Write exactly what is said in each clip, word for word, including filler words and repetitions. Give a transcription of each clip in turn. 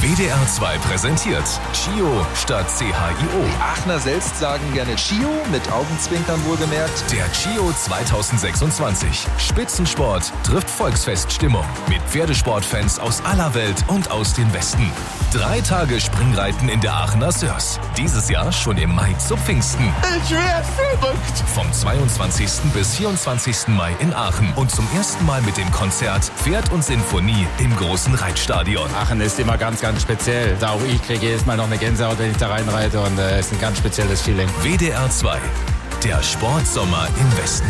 W D R zwei präsentiert Chio statt C H I O. Die Aachener selbst sagen gerne Chio, mit Augenzwinkern wohlgemerkt. Der Chio zweitausendsechsundzwanzig. Spitzensport trifft Volksfeststimmung. Mit Pferdesportfans aus aller Welt und aus dem Westen. Drei Tage Springreiten in der Aachener Sörs. Dieses Jahr schon im Mai zu Pfingsten. Ich werd verrückt! Vom zweiundzwanzigsten bis vierundzwanzigsten Mai in Aachen. Und zum ersten Mal mit dem Konzert Pferd und Sinfonie im großen Reitstadion. Aachen ist immer ganz, ganz speziell. Da auch ich kriege jedes Mal noch eine Gänsehaut, wenn ich da reinreite. Und es äh, ist ein ganz spezielles Feeling. W D R zwei. Der Sportsommer im Westen.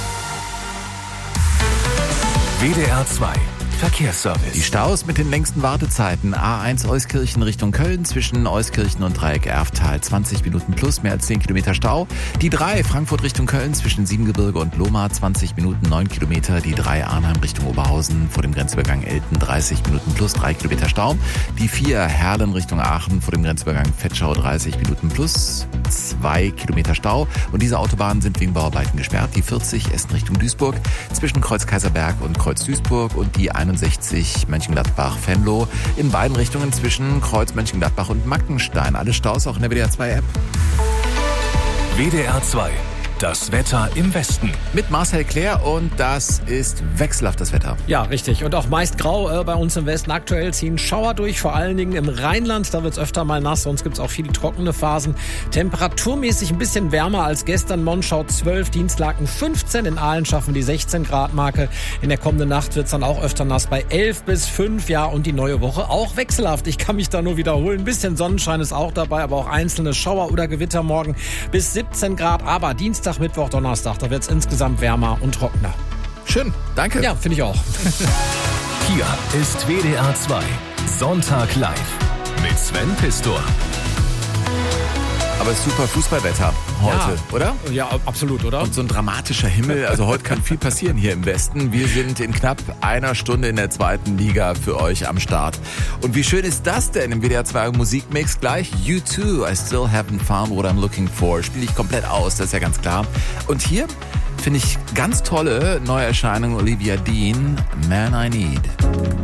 W D R zwei. Verkehrsservice. Die Staus mit den längsten Wartezeiten. A eins Euskirchen Richtung Köln zwischen Euskirchen und Dreieck Erftal. zwanzig Minuten plus, mehr als zehn Kilometer Stau. Die drei Frankfurt Richtung Köln zwischen Siebengebirge und Lohmar. zwanzig Minuten, neun Kilometer. Die drei Arnheim Richtung Oberhausen vor dem Grenzübergang Elten. dreißig Minuten plus, drei Kilometer Stau. Die vier Herlen Richtung Aachen vor dem Grenzübergang Vetschau. dreißig Minuten plus, zwei Kilometer Stau. Und diese Autobahnen sind wegen Bauarbeiten gesperrt. Die vierzig Essen Richtung Duisburg zwischen Kreuz Kaiserberg und Kreuz Duisburg und die einundsechzig Mönchengladbach-Venlo in beiden Richtungen zwischen Kreuz Mönchengladbach und Mackenstein. Alle Staus auch in der W D R zwei App. W D R zwei. Das Wetter im Westen. Mit Marcel Claire und das ist wechselhaftes Wetter. Ja, richtig. Und auch meist grau äh, bei uns im Westen. Aktuell ziehen Schauer durch, vor allen Dingen im Rheinland. Da wird es öfter mal nass, sonst gibt es auch viele trockene Phasen. Temperaturmäßig ein bisschen wärmer als gestern. Monschau zwölf, Dienstlaken fünfzehn. In Aalen schaffen die sechzehn Grad Marke. In der kommenden Nacht wird es dann auch öfter nass bei elf bis fünf. Ja, und die neue Woche auch wechselhaft. Ich kann mich da nur wiederholen. Ein bisschen Sonnenschein ist auch dabei, aber auch einzelne Schauer oder Gewitter morgen bis siebzehn Grad. Aber Dienstag, Mittwoch, Donnerstag, da wird es insgesamt wärmer und trockener. Schön, danke. Ja, finde ich auch. Hier ist W D R zwei. Sonntag live mit Sven Pistor. Aber super Fußballwetter heute, Ja. oder? Ja, absolut, oder? Und so ein dramatischer Himmel. Also heute kann viel passieren hier im Westen. Wir sind in knapp einer Stunde in der zweiten Liga für euch am Start. Und wie schön ist das denn im W D R zwei Musikmix? Gleich U zwei, I Still Haven't Found What I'm Looking For. Spiele ich komplett aus, das ist ja ganz klar. Und hier finde ich ganz tolle Neuerscheinung Olivia Dean, Man I Need.